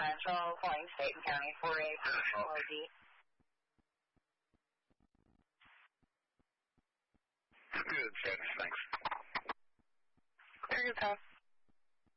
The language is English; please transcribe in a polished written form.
Central, calling State and County for a personal OD. Good, thanks. Very good, Tom.